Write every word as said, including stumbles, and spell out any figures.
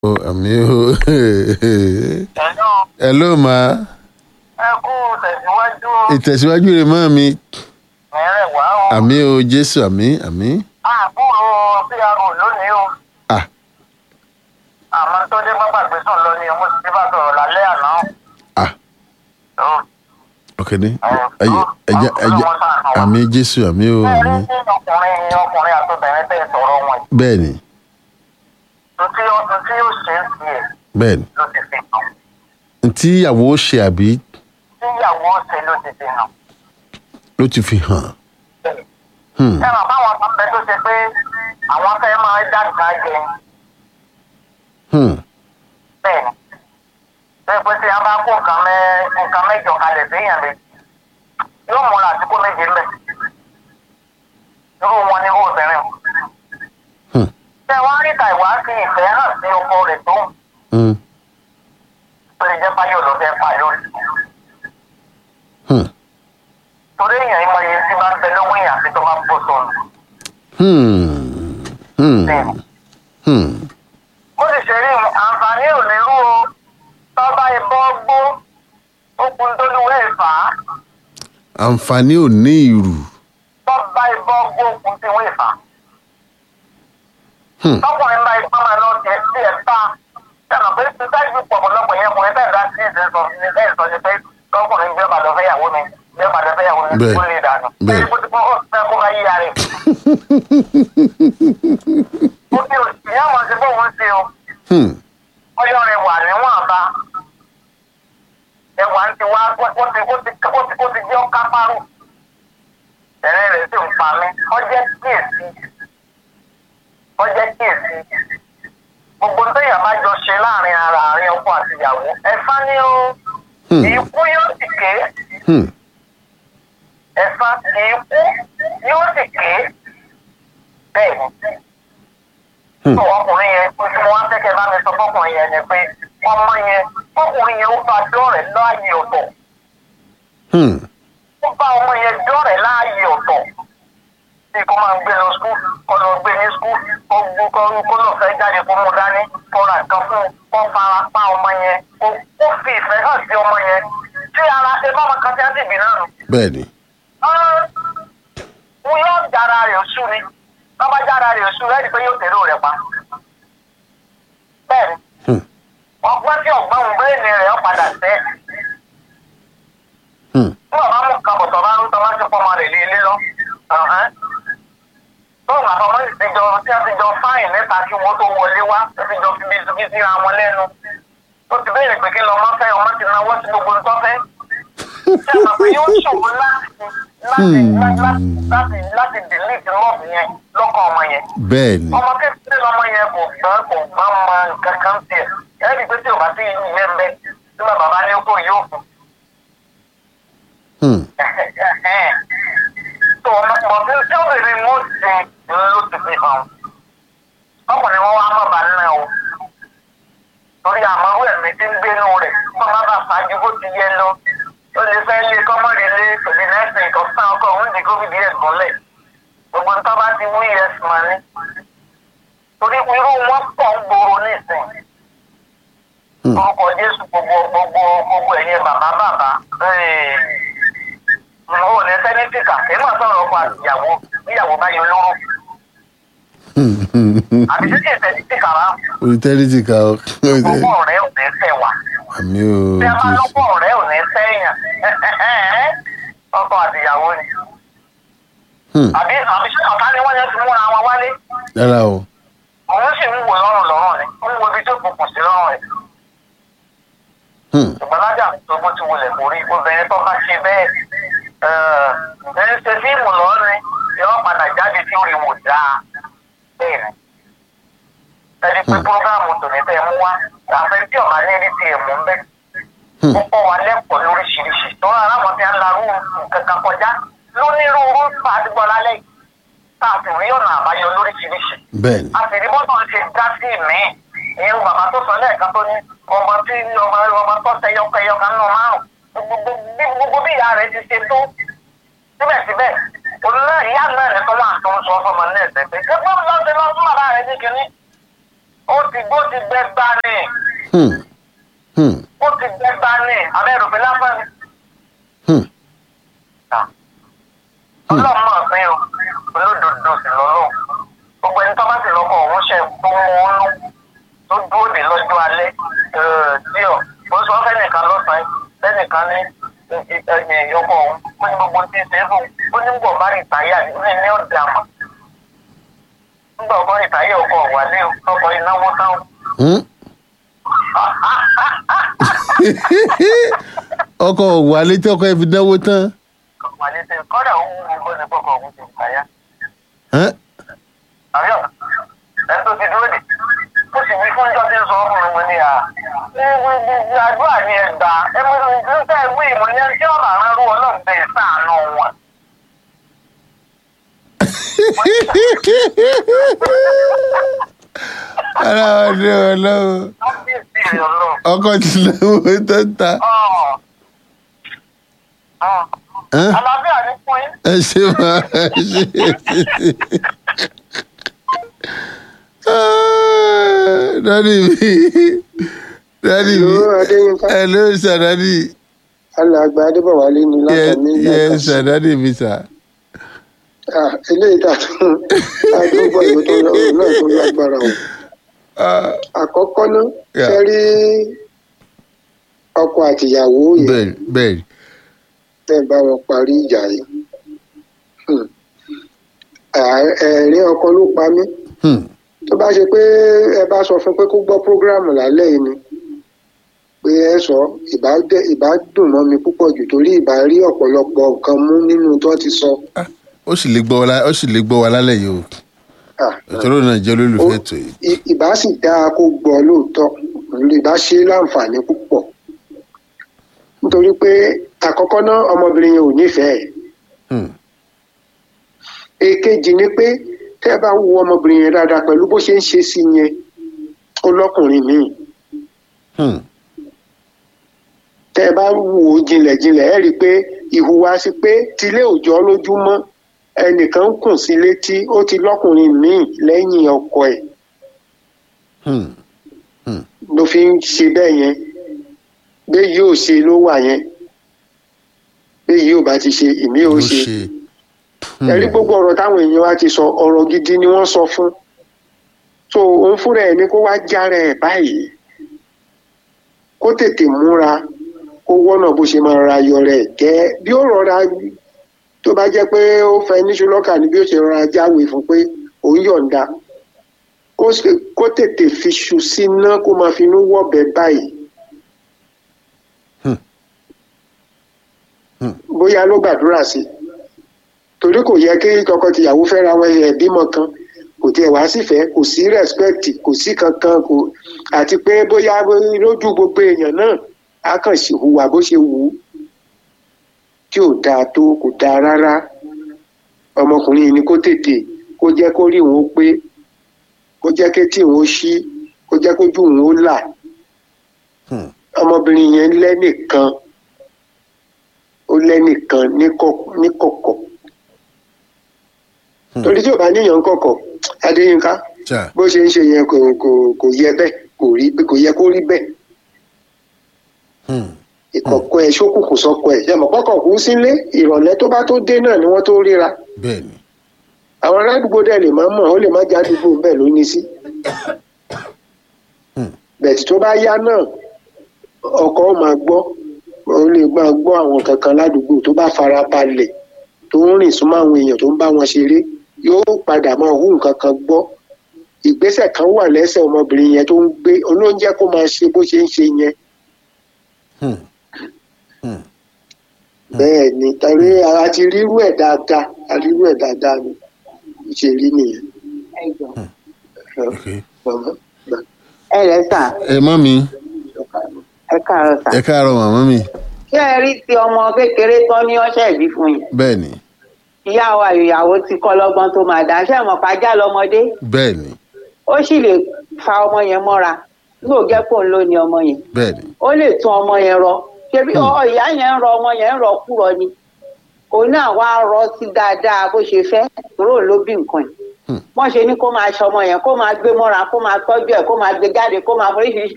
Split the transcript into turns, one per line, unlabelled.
Oh, àmì o. Hello ma.
Ẹ kú tẹ̀síwájú.
Ìtẹ̀síwájú rẹ̀ mọ́ mi.
Ẹ̀rẹ̀ wá o.
Àmì o Jésù àmì àmì.
Àbúrò P R O lónìí o.
Ah.
Àmọ́ tó dé pápá ìgbésùn lọ ni mo ti bá sọ̀rọ̀ lálẹ́ àná.
Ah.
Ó.
Ok ni. Ẹyẹ ẹjẹ ẹjẹ àmì Jésù àmì o
Bẹ́ẹ̀ni
àmì.
ní ọkùnrin ni ọkùnrin àtobìnrin tẹ̀ sọ̀rọ̀ wọn.
Bẹ́ẹ̀ni
Ntí ó ntí ó ṣe é sí ẹ̀
bẹ́ẹ̀ni.
ló ti fi hàn.
Ntí ìyàwó ṣe àbí
Tíyàwó ṣe ló ti fi hàn.
ló ti fi hàn. Hmm.
Ẹ mọ̀ báwọn kan bẹ tó ṣe pé àwọn fẹ́ máa dá nǹkan jẹ.
Hmm.
Bẹ́ẹ̀ni. Bẹ́ẹ̀ pé tí a bá kó nǹkan mẹ́ nǹkan mẹ́jọ kalẹ̀ séèyàn méjì yóò múra àti kó méje ń bẹ̀. Irú wọn ni irú obìnrin.
Hmm.
Ṣé wọ́n rí Tàìwá fi ìfẹ́ hàn sí ọkọ rẹ̀ tó ń
Hmm.
tó lè jẹ́ báyọ̀ ló fẹ́ pa lórí.
Hmm.
Torí èèyàn ìmọ̀ yẹn tí bá ń bẹ lọ́wọ́ èèyàn àti tó bá bó sọnù.
Hmm. Hmm.
Bẹ́ẹ̀ni.
Hmm.
Ó sì ṣe rí àǹfààní ò ní rú o. Tọ́ba ìbọn gbó okùn tó lúwẹ̀ ìfà á.
Àǹfààní ò ní ìrù.
Tọ́ba ìbọn gbó okùn tí wọ́n ìfà á.
Hmm.
Tọkùnrin bá ipá máa lọ tiẹ̀ sí ẹ̀ ta. Ṣé pé sísáìsì pọ̀ ọ̀pọ̀lọpọ̀ yẹn kùnrin bẹ́ẹ̀ dá sí ìṣẹ́ sọ ní bẹ́ẹ̀ sọ ni pé tọkùnrin bí ọba lọ fẹ́yàwó mi bí ọba lọ fẹ́yàwó mi
Bẹ́ẹ̀.
ó lè dànù.
Bẹ́ẹ̀.
Ṣé kó ti kó ó fẹ́ kó bá yíya rẹ̀? Ó ti ò sí ìyá àwọn ṣe bóun ṣe o.
Hmm.
Ọyọ rẹ̀ wà níwọ̀n àbá. Ẹ̀wà ń ti wá ó ti ó ti ó ti ó ti jẹ́ ọ́ká párò. Ẹ̀rẹ́ rẹ̀ sì ń pa mí. Ọjẹ́ kíyèsí. Ọjẹ́ kíyèsí. Gbogbo tó yà bá jọ ṣe láàrin ara àárín ọkọ àti ìyàwó. Ẹ̀fá ni ó.
Hmm.
Ìkú yóò sì ké.
Hmm.
Ẹ̀fá ìkú yóò sì ké. Bẹ́ẹ̀ ni.
Hmm.
Tó ọkùnrin yẹn kó tí mo wá fẹ́kẹ̀ bá mi sọ fọkùnrin yẹn ni pé ọmọ yẹn fọkùnrin yẹn ó bá dọ́rẹ̀ láàyè ọ̀tọ̀.
Hmm.
Ó bá ọmọ yẹn dọ́rẹ̀ láàyè ọ̀tọ̀. Bí kò máa ń gbé lọ skul, kó lọ gbé ní skul, kó gbó kó kó lọ fẹ́ jáde kó mú dání, kó ra nǹkan fún un, kó fara pa ọmọ yẹn, kó kó fi ìfẹ́ hàn sí ọmọ yẹn. Tí ara ṣe bá ọmọ kan tí a sì bì náà nù.
Bẹ́ẹ̀ni.
Wọ́n yóò jára rẹ̀ oṣù ni. Wọ́n bá jára rẹ̀ oṣù rẹ̀ ni pé yóò tẹ̀lé rẹ̀ pa. Bẹ́ẹ̀ni,
Hmm.
ọgbọ́n tí ọgbọ́n ń bẹ́ẹ̀ ni rẹ̀ ó padà sẹ́.
Hmm.
Tí bàbá mú kabọ̀ tọ́ bá ń tọ́ bá ti pọ́ ọmọ rẹ̀ lé ilé lọ. Tóun àtọmọ́ ti jọ tí a ti jọ fáìn níta kí wọ́n tó wọlé wá, ó ti jọ fi bí bí síra wọn lẹ́nu. Ó ti béèrè pé kí lọ́mọ fẹ́, ọmọ ti náwó sí gbogbo nǹkan fẹ́. Ṣé àgbà pé yóò ṣòro láti láti láti láti láti delete love yẹn lọ́kàn ọmọ yẹn.
Bẹ́ẹ̀ni.
Ọmọ kékeré lọmọ yẹn kò gbọ́ kò gbọ́ mọ nǹkan kan tiẹ̀. Ẹ̀rí pé tí o bá sí ilé ń bẹ, tí bàbá bá ní kó yóò fún.
Hmm.
Tó ọmọ pọ̀ tí tí ó bèrè mú sí ló ti fi hàn. Ọkùnrin wọn wá mọ̀ bá ná o. Torí àmọ́ ẹ̀mí tí ń gbénú rẹ̀ kó má bàa fàájú bó ti yẹ lọ. Ó lè fẹ́ lé kọ́mọ́rì lé tòbí nẹ́sìn kan fún ọkọ̀ òun di gómìnà díẹ̀ gúnlẹ̀. Gbogbo nǹkan bá ti wí yes man ní. Torí irú wọn pọ̀ ń gbòòrò nísìn.
Hmm.
Orúkọ Jésù gbogbo gbogbo gbogbo ẹ̀yẹ bàbá bàbá. Ó ní sẹ́nítìkà kì í mọ̀ sọ̀rọ̀ ọkọ àtìyàwó níyàwó bá yọ lóró.
Hmm. Hmm. Hmm.
Àbí sí kìí sẹ́nítìkà rà.
Olùtẹ́rìtì ká o.
Gbogbo ọ̀rẹ́ ò ní fẹ́ wà.
Àmì o
Bí a bá
Jésù.
lọ́pọ̀ ọ̀rẹ́ ò ní sẹ́yìn. Ọkọ àtìyàwó ni.
Hmm.
Àbí àbí sí ọ̀tá ni wọ́n yẹn ti múra wọn wálé.
Rárá o.
Òun sì ń wò lọ́rùn lọ́rùn ni. Ó ń wo ibi tó kùkù sí lọ́rùn rẹ̀.
Hmm.
Ìgbàlájà tó bó ti wulẹ̀ kórí obìnrin tó bá ṣe bẹ́ẹ̀. Ẹ ń ṣe fíìmù lọ́rin yóò padà jáde tí ó rí wò dáa. Bẹ́ẹ̀ ni. Ẹni pé prógáàmù tòní tẹ́ mú wá. Àfẹ́ tí ọ̀ma ní ẹni tí ẹ̀ mú ń bẹ́.
Hmm.
Ó kọ́ wa lẹ́kọ̀ọ́ lóríṣiríṣi. Tọ́lá aláwọ̀ tí a ń larú kankan kọjá lónírúurú fàdúgbò lálẹ́ yìí. Tá a sì rí ọ̀nà àbáyọ lóríṣiríṣi.
Bẹ́ẹ̀ni.
A sì rí bọ́tọ̀ ṣe dá sí mi. Ìyẹn bàbá tó sọ lẹ́ẹ̀kan tó ní ọmọ tí ọmọ ọmọ tó ṣe yọkẹyọkẹ nínú márùn. Gbogbo bí gbogbo bí ìyá rẹ̀ ti ṣe tó. Síbẹ̀síbẹ̀, òun náà ìyá náà ní tó máa tó ń sọ fọmọ ní ẹ̀sẹ̀ pé kí wọ́n lọ sí lọ fún bàbá rẹ̀ ní kinní. ó ti gbó ti gbẹ gbá ní.
Hmm. Hmm.
ó ti gbẹ gbá ní abẹ́ rò pé lásán ni.
Hmm.
ọlọ́run máa pín o olódodo sì lọ́lọ́ gbogbo ẹni tó bá sì lọ́kọ̀ òun ṣe tó mú un nú tó dúró dé lọ́jọ́ alẹ́ tí ọ̀ ó sọ fẹ́nìkan lọ́sàn-án fẹ́nìkan ní ẹ̀yìn ọkọ̀ òun ó ní gbogbo tí ń ṣe é fún ó ní gbọ̀ bá rìtáyà ní ní ọ̀dẹ àmọ́ nígbà ọkọ̀ rìtáyà ọkọ̀ wà ní ọkọ̀ ìnáwó táwọn.
Hmm. ọkọ wà létí ọkọ ẹ fi dánwó tán.
wà ní sẹ kọ́dà ó wú bó ní gbọ́kọ̀ òun ti rìtáyà.
Ẹ́.
àbíọ̀ ẹni tó ti dúró dé ó sì wí fún ìjọ tí ń sọ ọkùnrin mo ní à àdúrà ní ẹgbà ẹmu ń tẹ́ ìwé ìmọ̀ ní ẹni tí ọ̀rọ̀ àrùn rú ọlọ́run bẹ́ẹ̀ sáànù wọn.
ara ọdẹ ọlọ́wọ́
ọ́fíìsì rẹ̀ lọ.
ọkọ ti lọ́wọ́ tó ń ta. Ẹ́.
àlàáfíà ní fún yín.
ẹ ṣe máa ẹ ṣe dadi mi dadi mi ẹ ló ń sà dadi.
alàgbà adébọ̀wálé ni látọ̀mí
yẹ sà dadi mi sà.
eléyìí tàtún àdúgbò ìwé tó lọ òun náà tó lágbára o. àkọ́kọ́ náà fẹ́ rí ọkọ àtìyàwó yẹn
bẹ́ẹ̀ bẹ́ẹ̀.
tẹ́ bá wọn parí ìjà yìí ẹ̀rín ọkọ ló pa mí. tó bá ṣe pé ẹ bá sọ fún pé kó gbọ́ prógráàmù lálẹ́ yìí ni pé ẹ sọ ìbá dùn mọ́ mi púpọ̀ jù torí ìbá rí ọ̀pọ̀lọpọ̀ nǹkan mú nínú tó ti sọ.
ó sì lè gbọ́ wa ó sì lè gbọ́ wa lálẹ́ yìí o ìtọ́rọ̀ náà jẹ́ olólùfẹ́ tó yìí.
ìbá sì dáa kó gbọ́ lóòótọ́ ìbá ṣe láǹfààní púpọ̀ nítorí pé àkọ́kọ́ náà ọmọbìnrin yẹn ò nífẹ̀ẹ́. èkejì ni pé tẹ́ ẹ bá wo ọmọbìnrin yẹn dáadáa pẹ̀lú bó ṣe ń ṣe sí yẹn ó lọ́kùnrin míì. tẹ́ ẹ bá wò ó jinlẹ̀jinlẹ̀ ẹ rí i pé ìhùwàsí pé tilé òjọ́ lójúmọ́ ẹnìkan ń kùn sí létí ó ti lọ́kùnrin míì lẹ́yìn ọkọ ẹ̀. ló fi ń ṣe bẹ́ẹ̀ yẹn bẹ́ẹ̀ yóò ṣe ló wà yẹn bẹ́ẹ̀ yóò bá ti ṣe ìmí ò ṣe. ẹ̀rí gbogbo ọ̀rọ̀ táwọn èèyàn wa ti sọ ọ̀rọ̀ gidi ni wọ́n sọ fún so òun fúnra ẹ̀ ní kó wá jára ẹ̀ báyìí kó tètè múra kó wọ́nà bó ṣe máa ra ayọ̀ rẹ̀ jẹ́ bí ó rọra tó bá jẹ́ pé ó fẹ́ níṣu lọ́kà ni bí ó ṣe rọra jáwèé fún pé òun yọ̀ǹda kó tètè fi ṣu síná kó máa finú wọ̀bẹ báyìí. bóyá ló gbàdúrà sí torí kò yẹ kí tọkọtìyàwó fẹ́ra wọn ẹ̀ bímọ kan kò tiẹ̀ wá sífẹ̀ẹ́ kò sí respect kò sí kankan kò àti pé bóyá lójú gbogbo èèyàn náà á kàn sí hùwà bó ṣe wù ú tí ò dáa tó kò dáa rárá ọmọkùnrin yìí ni kó tètè kó jẹ́ kó rí òun ó pé kó jẹ́ kétí òun ó ṣí kó jẹ́ kójú òun ó là ọmọbìnrin yẹn lẹ́nìkan ó lẹ́nìkan níkọ̀kọ̀ torí tí ò bá níyàn kọ̀kọ̀ Adéyínká bó ṣe ń ṣe yẹn kò kò kò yẹ bẹ́ẹ̀ kò rí kò yẹ kó rí bẹ́ẹ̀ ìkọ̀kọ̀ ẹ̀ ṣókùnkùn sọ́kọ ẹ̀ ṣe mọ̀ kọ́kọ̀ kú sílé ìrọ̀lẹ́ tó bá tó dé náà ni wọ́n tó ríra àwọn aládùúgbò dẹ̀ lè má mọ̀ ó lè má jádùúgbò bẹ́ẹ̀ ló ní sí bẹ̀tì tó bá yá náà ọkọ ó máa gbọ́ ó lè máa gbọ́ àwọn kankan ládùúgbò tó bá fara balẹ̀ tó ń rìn súnmọ́ àwọn èèyàn tó ń bá wọn ṣeré yóò padà máa hú nǹkan kan gbọ́ ìgbésẹ̀ kan wà lẹ́sẹ̀ ọmọbìnrin yẹn tó ń gbé olóúnjẹ kó máa ṣe bó ṣe ń ṣe yẹn. bẹ́ẹ̀ ni tàbí a ti rírú ẹ̀ dáadáa a rírú ẹ̀ dáadáa ni ṣe rí nìyẹn.
ẹ lẹ sà.
ẹ mọ́ mi.
ẹ káàárọ̀ sà.
ẹ káàárọ̀ màmá mi.
ṣé ẹ rí ti ọmọ kékeré tán ní ọṣẹ ìbí fún yín.
bẹ́ẹ̀ ni.
ìyá wa ìyàwó ti kọ́ lọ́gbọ́n tó máa dá ṣé mọ̀ pàjá lọ́mọdé.
bẹ́ẹ̀ ni.
ó sì lè fa ọmọ yẹn mọ́ra yóò jẹ́ kó ń lò ní ọmọ yẹn.
bẹ́ẹ̀ ni.
ó lè tún ọmọ yẹn rọ ṣebí ìyá yẹn ń rọ ọmọ yẹn ń rọ kúrọ ni òun náà wá rọ sí dáadáa bó ṣe fẹ́ tòró ló bí nǹkan yìí wọ́n ṣe ní kó máa ṣọmọ yẹn kó máa gbé mọ́ra kó máa tọ́jú ẹ̀ kó máa gbé jáde kó máa foríṣiríṣi